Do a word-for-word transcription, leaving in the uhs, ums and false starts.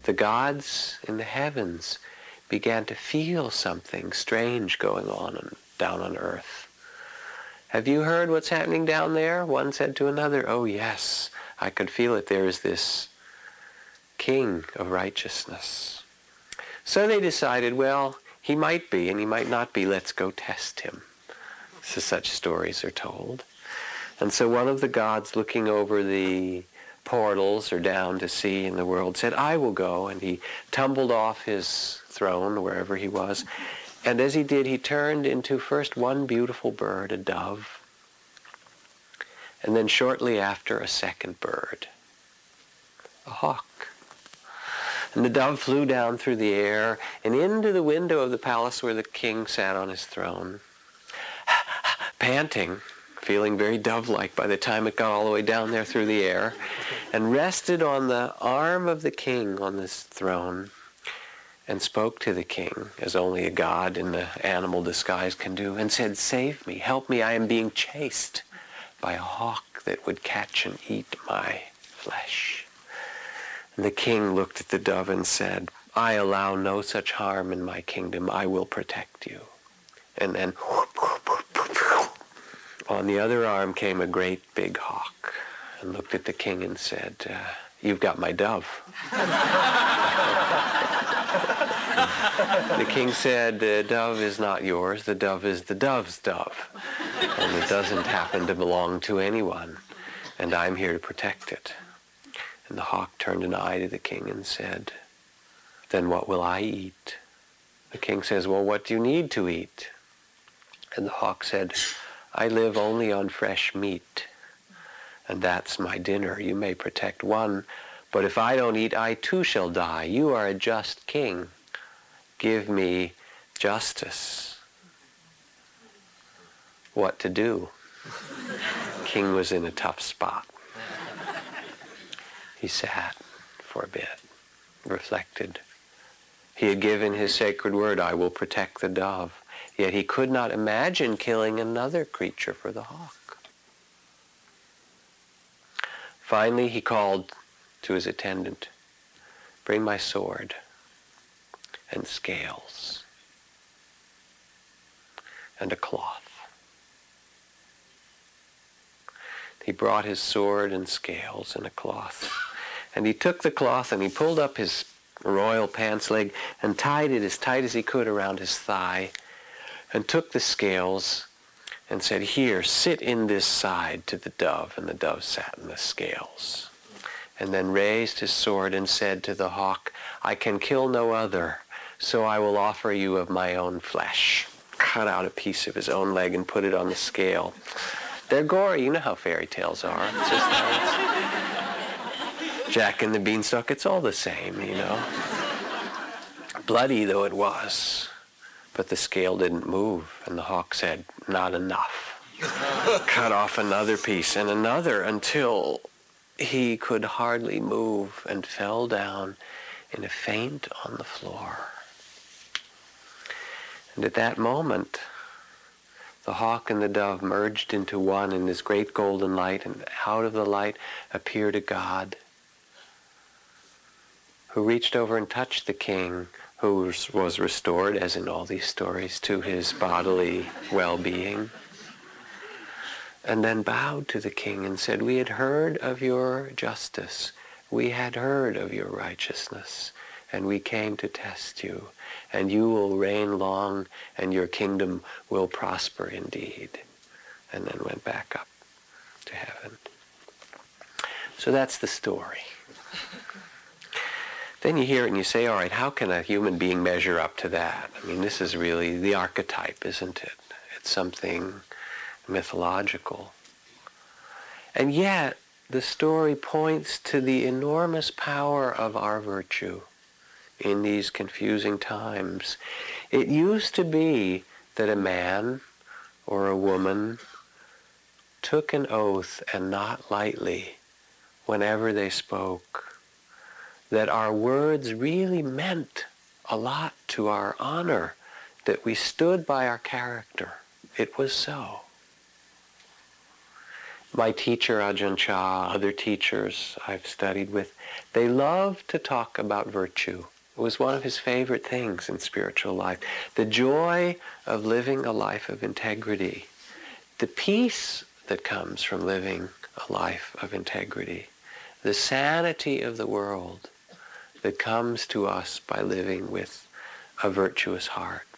the gods in the heavens began to feel something strange going on and down on earth. Have you heard what's happening down there? One said to another, oh yes, I could feel it. There is this king of righteousness. So they decided, well, he might be and he might not be. Let's go test him. So such stories are told. And so one of the gods looking over the portals or down to see in the world said, I will go. And he tumbled off his throne, wherever he was. And as he did, he turned into first one beautiful bird, a dove, and then shortly after a second bird, a hawk. And the dove flew down through the air and into the window of the palace where the king sat on his throne, panting, feeling very dove-like by the time it got all the way down there through the air, and rested on the arm of the king on this throne and spoke to the king, as only a god in the animal disguise can do, and said, save me, help me, I am being chased by a hawk that would catch and eat my flesh. And the king looked at the dove and said, I allow no such harm in my kingdom, I will protect you. And then on the other arm came a great big hawk and looked at the king and said, uh, you've got my dove. The king said, the dove is not yours, the dove is the dove's dove. And it doesn't happen to belong to anyone, and I'm here to protect it. And the hawk turned an eye to the king and said, then what will I eat? The king says, well, what do you need to eat? And the hawk said, I live only on fresh meat, and that's my dinner. You may protect one, but if I don't eat, I too shall die. You are a just king. Give me justice. What to do? King was in a tough spot. He sat for a bit, reflected. He had given his sacred word, I will protect the dove. Yet he could not imagine killing another creature for the hawk. Finally, he called to his attendant, bring my sword and scales and a cloth. He brought his sword and scales and a cloth. And he took the cloth and he pulled up his royal pants leg and tied it as tight as he could around his thigh, and took the scales and said, here, sit in this side to the dove. And the dove sat in the scales. And then raised his sword and said to the hawk, I can kill no other, so I will offer you of my own flesh. Cut out a piece of his own leg and put it on the scale. They're gory. You know how fairy tales are. It's just nice. Jack and the Beanstalk, it's all the same, you know. Bloody though it was. But the scale didn't move, and the hawk said, not enough. Cut off another piece and another until he could hardly move and fell down in a faint on the floor. And at that moment, the hawk and the dove merged into one in this great golden light, and out of the light appeared a god who reached over and touched the king, who was restored, as in all these stories, to his bodily well-being, and then bowed to the king and said, we had heard of your justice, we had heard of your righteousness, and we came to test you, and you will reign long, and your kingdom will prosper indeed. And then went back up to heaven. So that's the story. Then you hear it and you say, all right, how can a human being measure up to that? I mean, this is really the archetype, isn't it? It's something mythological. And yet, the story points to the enormous power of our virtue in these confusing times. It used to be that a man or a woman took an oath, and not lightly, whenever they spoke, that our words really meant a lot to our honor, that we stood by our character. It was so. My teacher, Ajahn Chah, other teachers I've studied with, they love to talk about virtue. It was one of his favorite things in spiritual life. The joy of living a life of integrity. The peace that comes from living a life of integrity. The sanity of the world that comes to us by living with a virtuous heart.